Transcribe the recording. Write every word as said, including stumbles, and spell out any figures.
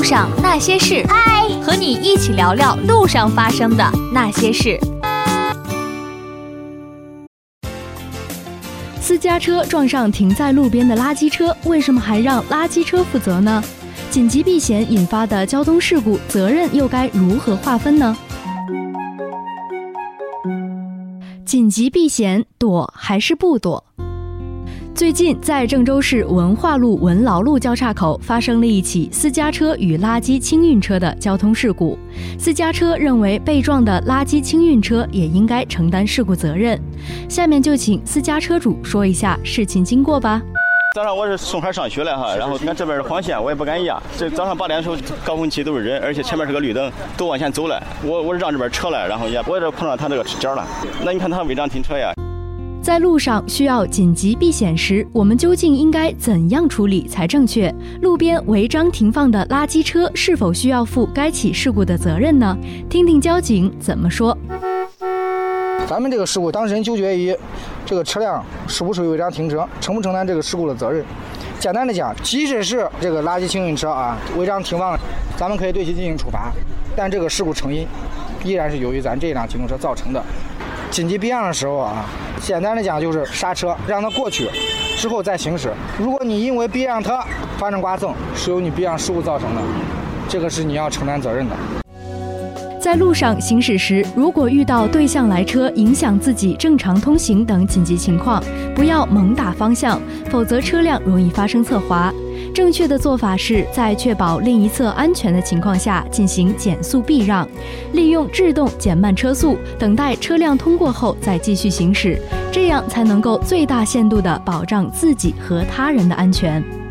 上那些事， 嗨， 和你一起聊聊路上发生的那些事。 私家车撞上停在路边的垃圾车，为什么还让垃圾车负责呢？紧急避险引发的交通事故，责任又该如何划分呢？紧急避险，躲还是不躲？最近，在郑州市文化路文劳路交叉口发生了一起私家车与垃圾清运车的交通事故。私家车认为被撞的垃圾清运车也应该承担事故责任。下面就请私家车主说一下事情经过吧。 早上我是送孩上学来哈，然后看这边是黄线，我也不敢压。这早上八点的时候，高峰期都是人，而且前面是个绿灯，都往前走了。我我是让这边车来，然后也我这碰上他这个角了。那你看他违章停车呀？ 在路上需要紧急避险时，我们究竟应该怎样处理才正确？路边违章停放的垃圾车是否需要负该起事故的责任呢？听听交警怎么说。 咱们这个事故当事人纠结于这个车辆是不是违章停车，承不承担这个事故的责任。简单的讲，即使是这个垃圾清运车啊违章停放，咱们可以对其进行处罚，但这个事故成因依然是由于咱这辆机动车造成的。紧急避让的时候啊，简单的讲就是刹车，让它过去之后再行驶。如果你因为避让它发生刮蹭，是由你避让事故造成的，这个是你要承担责任的。 在路上行驶时，如果遇到对向来车影响自己正常通行等紧急情况，不要猛打方向，否则车辆容易发生侧滑。正确的做法是在确保另一侧安全的情况下进行减速避让，利用制动减慢车速，等待车辆通过后再继续行驶，这样才能够最大限度地保障自己和他人的安全。